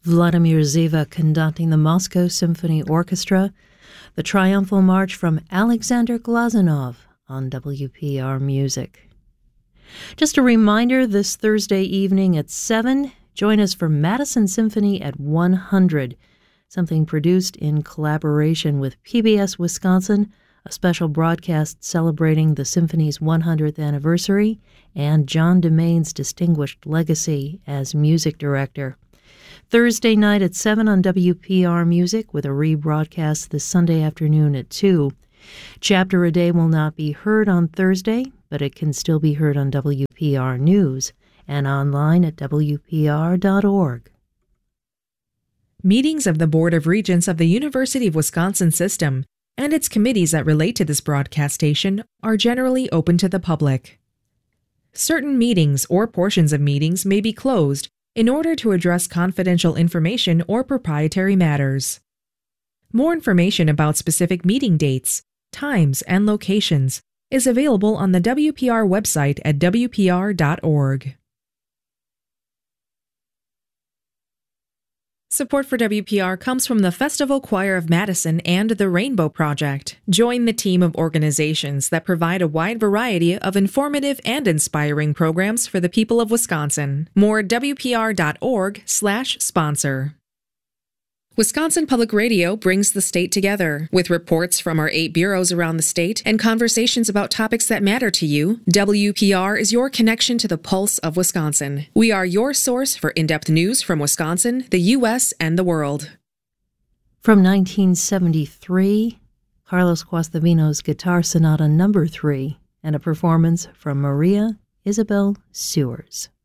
Vladimir Ziva conducting the Moscow Symphony Orchestra, the Triumphal March from Alexander Glazunov on WPR Music. Just a reminder, this Thursday evening at 7, join us for Madison Symphony at 100, something produced in collaboration with PBS Wisconsin, a special broadcast celebrating the Symphony's 100th anniversary and John DeMain's distinguished legacy as music director. Thursday night at 7 on WPR Music, with a rebroadcast this Sunday afternoon at 2. Chapter a Day will not be heard on Thursday, but it can still be heard on WPR News and online at WPR.org. Meetings of the Board of Regents of the University of Wisconsin System and its committees that relate to this broadcast station are generally open to the public. Certain meetings or portions of meetings may be closed in order to address confidential information or proprietary matters. More information about specific meeting dates, times, and locations is available on the WPR website at WPR.org. Support for WPR comes from the Festival Choir of Madison and the Rainbow Project. Join the team of organizations that provide a wide variety of informative and inspiring programs for the people of Wisconsin. More at WPR.org/sponsor. Wisconsin Public Radio brings the state together. With reports from our 8 bureaus around the state and conversations about topics that matter to you, WPR is your connection to the pulse of Wisconsin. We are your source for in-depth news from Wisconsin, the U.S., and the world. From 1973, Carlos Guastavino's Guitar Sonata No. 3, and a performance from Maria Isabel Sewers.